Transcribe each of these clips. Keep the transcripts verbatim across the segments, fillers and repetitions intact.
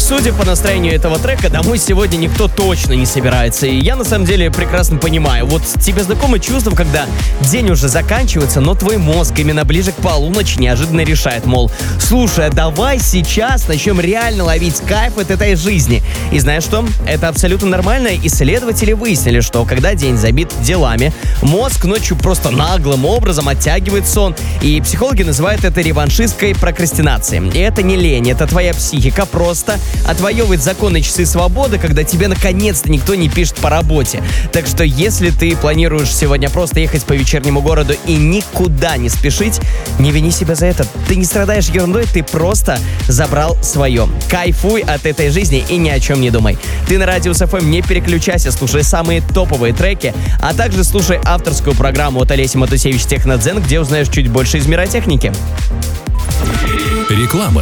судя по настроению этого трека, домой сегодня никто точно не собирается. И я на самом деле прекрасно понимаю. Вот тебе знакомо чувство, когда день уже заканчивается, но твой мозг именно ближе к полуночи неожиданно решает, мол, слушай, а давай сейчас начнем реально ловить кайф от этой жизни. И знаешь что? Это абсолютно нормально. Исследователи выяснили, что когда день забит делами, мозг ночью просто наглым образом оттягивает сон. И психологи называют это реваншистской прокрастинацией. И это не лень, это твоя психика просто отвоевывает законные часы свободы, когда тебе наконец-то никто не пишет по работе. Так что если ты планируешь сегодня просто ехать по вечернему городу и никуда не спешить, не вини себя за это. Ты не страдаешь ерундой, ты просто забрал свое. Кайфуй от этой жизни и ни о чем не думай. Ты на Радиус эф эм, не переключайся, слушай самые топовые треки, а также слушай авторскую программу от Олеси Матусевич «Технодзен», где узнаешь чуть больше из мира техники. Реклама.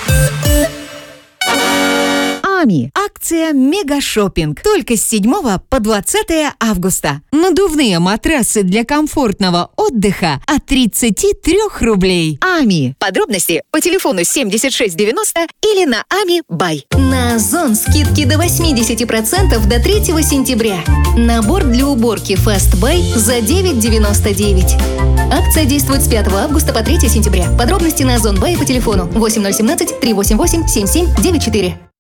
Ами. Акция «Мегашоппинг». Только с седьмого по двадцатое августа. Надувные матрасы для комфортного отдыха от тридцати трёх рублей. Ами. Подробности по телефону семьдесят шесть девяносто или на Ами Бай. На Озон скидки до восемьдесят процентов до третьего сентября. Набор для уборки Fast Buy за девять девяносто девять. Акция действует с пятого августа по третьего сентября. Подробности на Озон Бай по телефону восемь ноль один семь три восемь восемь семь семь девять четыре.